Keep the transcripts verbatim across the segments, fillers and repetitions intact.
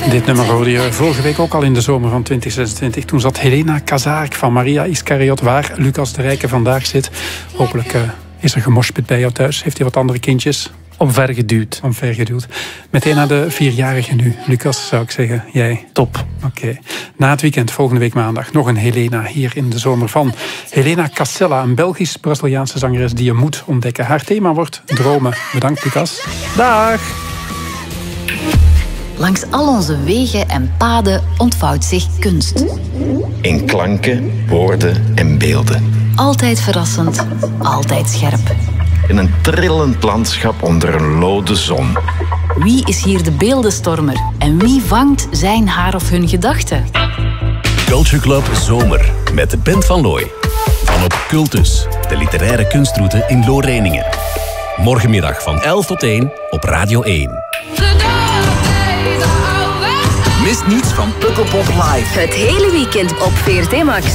Dit nummer hoorde je vorige week ook al in de zomer van twintig zesentwintig. Toen zat Helena Kazaak van Maria Iscariot, waar Lucas de Rijke vandaag zit. Hopelijk uh, is er gemoshpit bij jou thuis. Heeft hij wat andere kindjes? Omvergeduwd. Omvergeduwd. Meteen naar de vierjarige nu. Lucas, zou ik zeggen. Jij? Top. Oké. Okay. Na het weekend, volgende week maandag, nog een Helena hier in de zomer van. Helena Casella, een Belgisch-Braziliaanse zangeres die je moet ontdekken. Haar thema wordt dromen. Bedankt, Lucas. Dag. Langs al onze wegen en paden ontvouwt zich kunst. In klanken, woorden en beelden. Altijd verrassend, altijd scherp. In een trillend landschap onder een lode zon. Wie is hier de beeldenstormer? En wie vangt zijn, haar of hun gedachten? Culture Club Zomer met de Band van Looy. Van op Cultus, de literaire kunstroute in Looreiningen. Morgenmiddag van elf tot één op Radio één. Mis niets van Pukkelpop Live. Het hele weekend op V R T Max.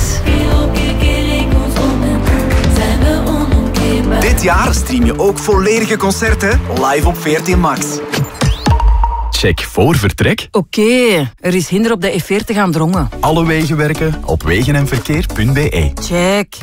Dit jaar stream je ook volledige concerten live op V R T Max. Check voor vertrek. Oké, okay, er is hinder op de F veertig aan Drongen. Alle wegen werken op wegenenverkeer punt b e. Check.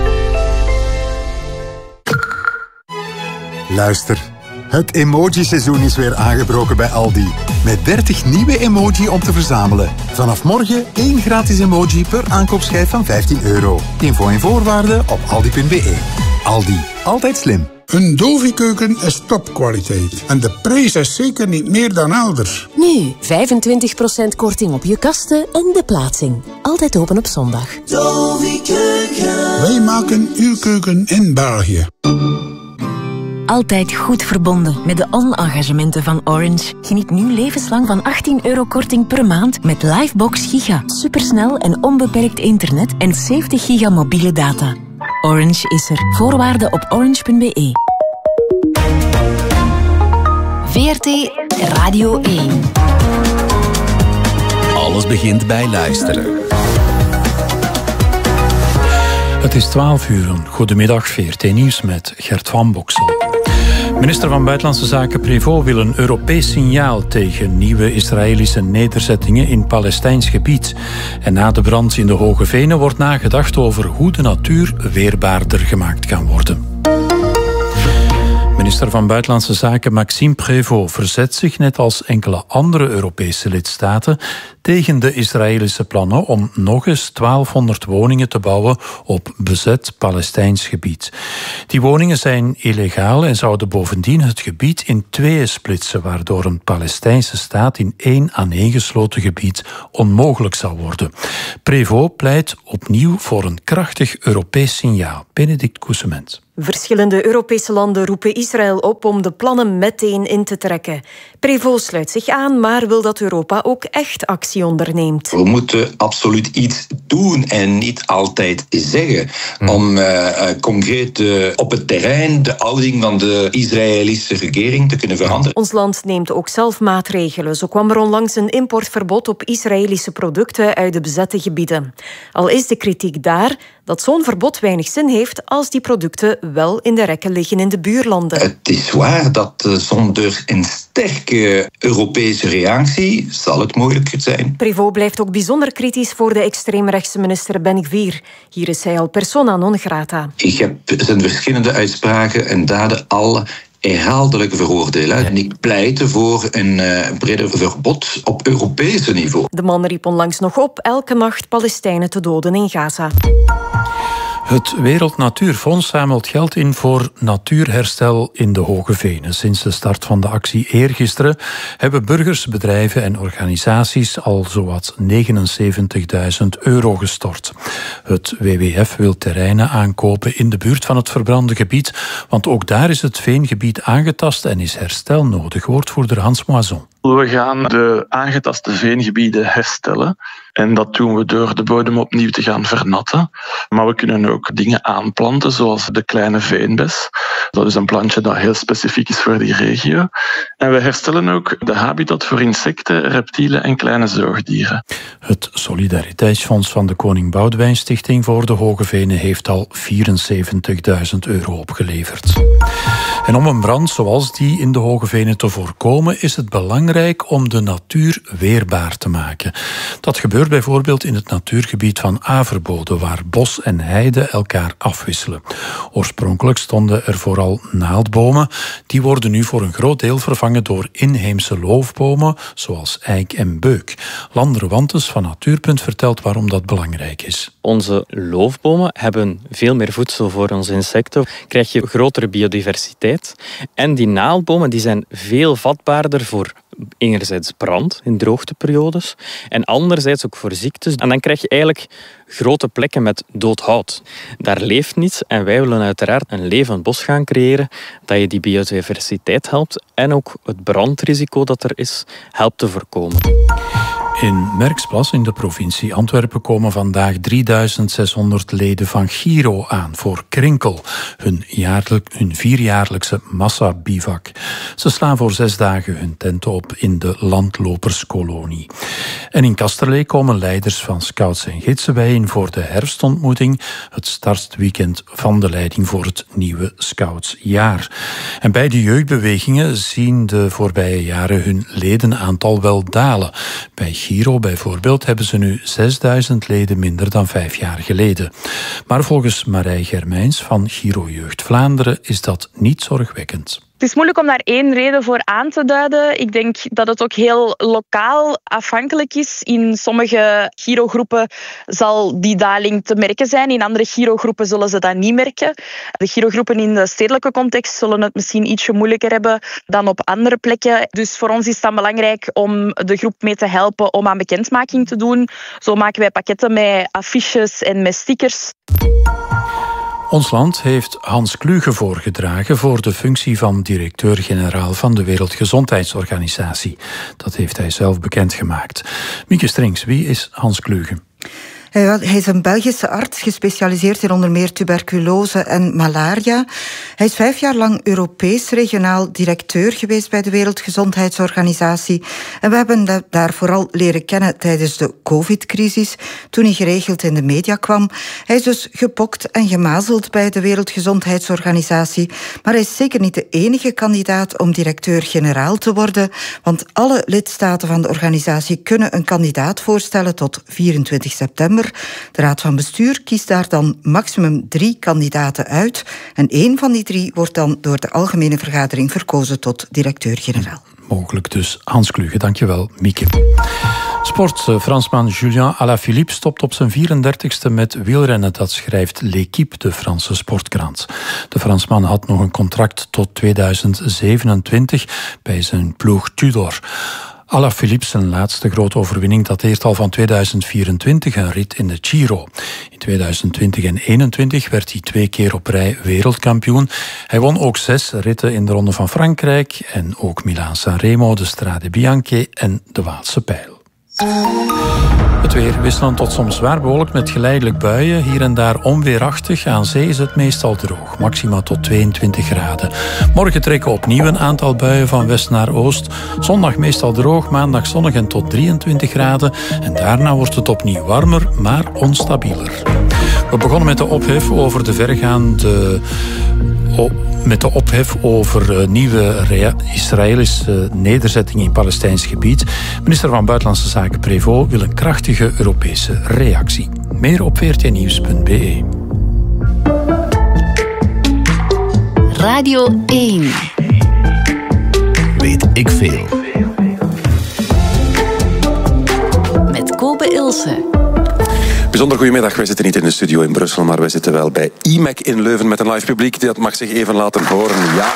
Luister, het emoji-seizoen is weer aangebroken bij Aldi. Met dertig nieuwe emoji om te verzamelen. Vanaf morgen één gratis emoji per aankoopschijf van vijftien euro. Info en voorwaarden op aldi punt b e. Aldi, altijd slim. Een Dovi-keuken is topkwaliteit. En de prijs is zeker niet meer dan elders. Nu, vijfentwintig procent korting op je kasten en de plaatsing. Altijd open op zondag. Dovi-keuken. Wij maken uw keuken in België. Altijd goed verbonden met de on-engagementen van Orange. Geniet nu levenslang van achttien euro korting per maand met Livebox Giga. Supersnel en onbeperkt internet en zeventig giga mobiele data. Orange is er. Voorwaarden op orange punt b e. V R T Radio één. Alles begint bij luisteren. Het is twaalf uur. Goedemiddag, V R T Nieuws met Gert van Boksel. Minister van Buitenlandse Zaken Prévost wil een Europees signaal tegen nieuwe Israëlische nederzettingen in Palestijns gebied. En na de brand in de Hoge Venen wordt nagedacht over hoe de natuur weerbaarder gemaakt kan worden. Minister van Buitenlandse Zaken Maxime Prévost verzet zich net als enkele andere Europese lidstaten tegen de Israëlische plannen om nog eens twaalfhonderd woningen te bouwen op bezet Palestijns gebied. Die woningen zijn illegaal en zouden bovendien het gebied in tweeën splitsen, waardoor een Palestijnse staat in één aaneengesloten gebied onmogelijk zou worden. Prévost pleit opnieuw voor een krachtig Europees signaal. Benedict Koesement. Verschillende Europese landen roepen Israël op om de plannen meteen in te trekken. Prévost sluit zich aan, maar wil dat Europa ook echt actie onderneemt. We moeten absoluut iets doen en niet altijd zeggen. Hmm. Om uh, concreet uh, op het terrein de houding van de Israëlische regering te kunnen veranderen. Ons land neemt ook zelf maatregelen. Zo kwam er onlangs een importverbod op Israëlische producten uit de bezette gebieden. Al is de kritiek daar dat zo'n verbod weinig zin heeft als die producten wel in de rekken liggen in de buurlanden. Het is waar dat uh, zonder een sterke Europese reactie zal het moeilijker zijn. Prévost blijft ook bijzonder kritisch voor de extreemrechtse minister Ben-Gvir. Hier is hij al persona non grata. Ik heb zijn verschillende uitspraken en daden al herhaaldelijk veroordelen. En ik pleit voor een uh, breder verbod op Europese niveau. De man riep onlangs nog op elke nacht Palestijnen te doden in Gaza. Het Wereld Natuurfonds zamelt geld in voor natuurherstel in de Hoge Venen. Sinds de start van de actie eergisteren hebben burgers, bedrijven en organisaties al zowat negenenzeventigduizend euro gestort. Het W W F wil terreinen aankopen in de buurt van het verbrande gebied, want ook daar is het veengebied aangetast en is herstel nodig. Woordvoerder Hans Moison. We gaan de aangetaste veengebieden herstellen. En dat doen we door de bodem opnieuw te gaan vernatten. Maar we kunnen ook dingen aanplanten, zoals de kleine veenbes. Dat is een plantje dat heel specifiek is voor die regio. En we herstellen ook de habitat voor insecten, reptielen en kleine zoogdieren. Het Solidariteitsfonds van de Koning Boudewijn Stichting voor de Hoge Venen heeft al vierenzeventigduizend euro opgeleverd. En om een brand zoals die in de Hoge Venen te voorkomen, is het belangrijk belangrijk om de natuur weerbaar te maken. Dat gebeurt bijvoorbeeld in het natuurgebied van Averbode, waar bos en heide elkaar afwisselen. Oorspronkelijk stonden er vooral naaldbomen. Die worden nu voor een groot deel vervangen door inheemse loofbomen, zoals eik en beuk. Landre Wantes van Natuurpunt vertelt waarom dat belangrijk is. Onze loofbomen hebben veel meer voedsel voor onze insecten. Krijg je grotere biodiversiteit. En die naaldbomen die zijn veel vatbaarder voor enerzijds brand in droogteperiodes en anderzijds ook voor ziektes. En dan krijg je eigenlijk grote plekken met dood hout. Daar leeft niets en wij willen uiteraard een levend bos gaan creëren dat je die biodiversiteit helpt en ook het brandrisico dat er is helpt te voorkomen. In Merksplas in de provincie Antwerpen komen vandaag drieduizend zeshonderd leden van Giro aan voor Krinkel, hun, jaarlijk, hun vierjaarlijkse massa-bivak. Ze slaan voor zes dagen hun tenten op in de landloperskolonie. En in Kasterlee komen leiders van scouts en gidsen bijeen voor de herfstontmoeting, het startweekend van de leiding voor het nieuwe scoutsjaar. En bij de jeugdbewegingen zien de voorbije jaren hun ledenaantal wel dalen. Bij Giro bijvoorbeeld hebben ze nu zesduizend leden minder dan vijf jaar geleden. Maar volgens Marij Germijns van Giro Jeugd Vlaanderen is dat niet zorgwekkend. Het is moeilijk om daar één reden voor aan te duiden. Ik denk dat het ook heel lokaal afhankelijk is. In sommige Giro-groepen zal die daling te merken zijn. In andere Giro-groepen zullen ze dat niet merken. De Giro-groepen in de stedelijke context zullen het misschien ietsje moeilijker hebben dan op andere plekken. Dus voor ons is het dan belangrijk om de groep mee te helpen om aan bekendmaking te doen. Zo maken wij pakketten met affiches en met stickers. Ons land heeft Hans Kluge voorgedragen voor de functie van directeur-generaal van de Wereldgezondheidsorganisatie. Dat heeft hij zelf bekendgemaakt. Mieke Strings, wie is Hans Kluge? Hij is een Belgische arts, gespecialiseerd in onder meer tuberculose en malaria. Hij is vijf jaar lang Europees regionaal directeur geweest bij de Wereldgezondheidsorganisatie. En we hebben daar vooral leren kennen tijdens de covid-crisis, toen hij geregeld in de media kwam. Hij is dus gepokt en gemazeld bij de Wereldgezondheidsorganisatie. Maar hij is zeker niet de enige kandidaat om directeur-generaal te worden, want alle lidstaten van de organisatie kunnen een kandidaat voorstellen tot vierentwintig september. De Raad van Bestuur kiest daar dan maximum drie kandidaten uit. En één van die drie wordt dan door de Algemene Vergadering verkozen tot directeur-generaal. Mogelijk dus Hans Kluge. Dankjewel, Mieke. Sport. Fransman Julien Alaphilippe stopt op zijn vierendertigste met wielrennen. Dat schrijft L'Équipe, de Franse sportkrant. De Fransman had nog een contract tot tweeduizend zevenentwintig bij zijn ploeg Tudor. Alaphilippe zijn laatste grote overwinning dateert al van tweeduizend vierentwintig, een rit in de Giro. In tweeduizend twintig en eenentwintig werd hij twee keer op rij wereldkampioen. Hij won ook zes ritten in de Ronde van Frankrijk en ook Milaan-San Remo, de Strade Bianche en de Waalse Pijl. Het weer wisselend tot soms zwaar bewolkt met geleidelijk buien. Hier en daar onweerachtig. Aan zee is het meestal droog. Maxima tot tweeëntwintig graden. Morgen trekken opnieuw een aantal buien van west naar oost. Zondag meestal droog. Maandag zonnig en tot drieëntwintig graden. En daarna wordt het opnieuw warmer, maar onstabieler. We begonnen met de ophef over de vergaande... Oh, met de ophef over uh, nieuwe rea- Israëlische nederzettingen in Palestijns gebied. Minister van Buitenlandse Zaken Prévost wil een krachtige Europese reactie. Meer op v r t nieuws punt b e. Radio één. Weet ik veel. Met Kobe Ilse. Bijzonder goedemiddag. Wij zitten niet in de studio in Brussel, maar wij zitten wel bij I M E C in Leuven met een live publiek. Dat mag zich even laten horen. Ja.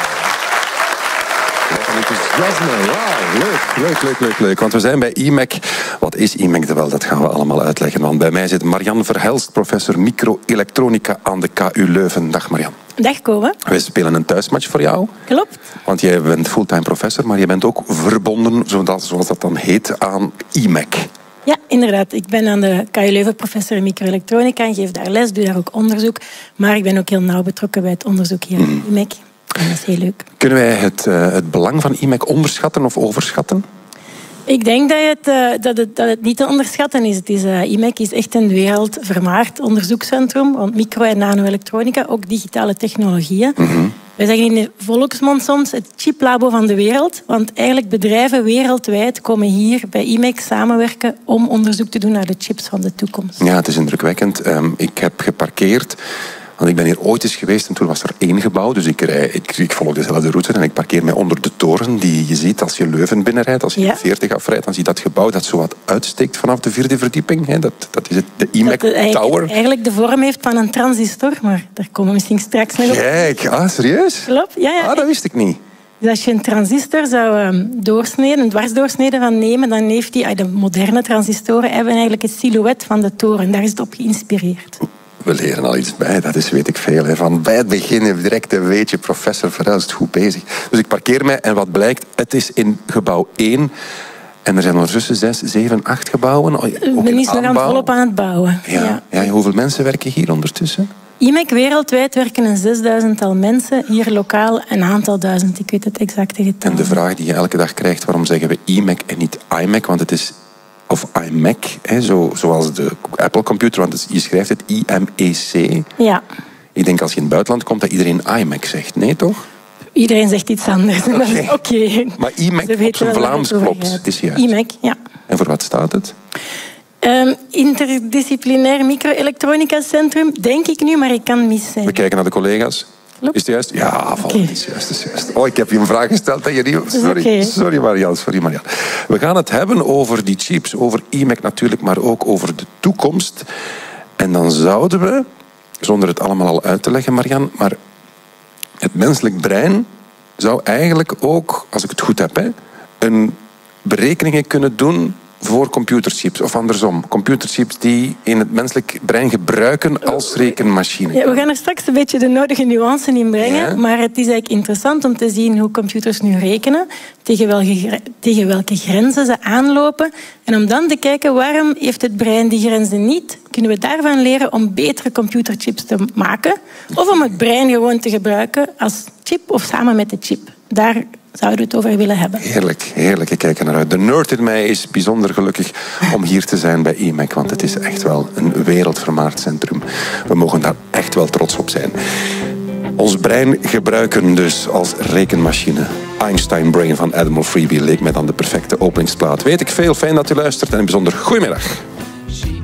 Wat een enthousiasme. Ja, leuk, leuk, leuk, leuk, leuk. Want we zijn bij I M E C. Wat is I M E C? Wel, dat gaan we allemaal uitleggen. Want bij mij zit Marianne Verhelst, professor micro-elektronica aan de K U Leuven. Dag Marianne. Dag Kobe. Wij spelen een thuismatch voor jou. Klopt. Want jij bent fulltime professor, maar je bent ook verbonden, zoals dat dan heet, aan I M E C. Ja, inderdaad. Ik ben aan de K U Leuven professor in micro-elektronica en geef daar les, doe daar ook onderzoek. Maar ik ben ook heel nauw betrokken bij het onderzoek hier aan I M E C. En dat is heel leuk. Kunnen wij het, uh, het belang van I M E C onderschatten of overschatten? Ik denk dat het, uh, dat het, dat het niet te onderschatten is. Het is uh, I M E C is echt een wereldvermaard onderzoekscentrum rond micro- en nano-elektronica, ook digitale technologieën. Mm-hmm. Wij zeggen in de volksmond soms het chiplabo van de wereld, want eigenlijk bedrijven wereldwijd komen hier bij I M E C samenwerken om onderzoek te doen naar de chips van de toekomst. Ja, het is indrukwekkend. Um, ik heb geparkeerd, want ik ben hier ooit eens geweest en toen was er één gebouw, dus ik, rij, ik, ik volg dezelfde route en ik parkeer mij onder de toren die je ziet als je Leuven binnenrijdt, als je ja. de veertig afrijdt, dan zie je dat gebouw dat zo wat uitsteekt vanaf de vierde verdieping. Hè. Dat, dat is het, de I M E C dat Tower. Het eigenlijk de vorm heeft van een transistor, maar daar komen we misschien straks nog op. Kijk, ah, serieus? Klopt, ja, ja. Ah, dat wist ik niet. Dus als je een transistor zou um, doorsneden, een dwarsdoorsnede van nemen, dan heeft die, de moderne transistoren hebben eigenlijk het silhouet van de toren. Daar is het op geïnspireerd. We leren al iets bij, dat is weet ik veel. Hè. Van bij het begin direct een beetje professor Verhelst goed bezig. Dus ik parkeer mij en wat blijkt, het is in gebouw één. En er zijn ondertussen zes, zeven, acht gebouwen. Ik ben niet nog volop aan het bouwen. Ja. Ja. Ja, hoeveel mensen werken hier ondertussen? I M E C wereldwijd werken een zesduizendtal mensen. Hier lokaal een aantal duizend, ik weet het exacte getal. En de vraag die je elke dag krijgt, waarom zeggen we I M E C en niet I M E C? Want het is... Of iMac, hè, zo, zoals de Apple-computer, want het, je schrijft het I M E C. Ja. Ik denk als je in het buitenland komt dat iedereen iMac zegt. Nee, toch? Iedereen zegt iets anders. Oké. Okay. Okay. Maar I M E C op zijn Vlaams klopt. Is juist. I M E C, ja. En voor wat staat het? Um, interdisciplinair micro-elektronica centrum, denk ik nu, maar ik kan mis zijn. We kijken naar de collega's. Klopt. Is het juist? Ja, val. Okay. Is juist, is juist. Oh, ik heb je een vraag gesteld dat je niet... Sorry, okay. sorry Marianne, sorry Marianne. We gaan het hebben over die chips, over I M E C natuurlijk, maar ook over de toekomst. En dan zouden we, zonder het allemaal al uit te leggen, Marianne, maar het menselijk brein zou eigenlijk ook, als ik het goed heb, hè, een berekeningen kunnen doen voor computerchips, of andersom. Computerchips die in het menselijk brein gebruiken als rekenmachine. Ja, we gaan er straks een beetje de nodige nuances in brengen, ja. Maar het is eigenlijk interessant om te zien hoe computers nu rekenen, tegen welke, tegen welke grenzen ze aanlopen, en om dan te kijken waarom heeft het brein die grenzen niet. Kunnen we daarvan leren om betere computerchips te maken, of om het brein gewoon te gebruiken als chip of samen met de chip. Daar zouden we het over willen hebben. Heerlijk, heerlijk. Ik kijk er naar uit. De nerd in mij is bijzonder gelukkig om hier te zijn bij I M E C, want het is echt wel een wereldvermaard centrum. We mogen daar echt wel trots op zijn. Ons brein gebruiken dus als rekenmachine. Einstein Brain van Admiral Freebie leek mij dan de perfecte openingsplaat. Weet ik veel, fijn dat u luistert en een bijzonder goedemiddag.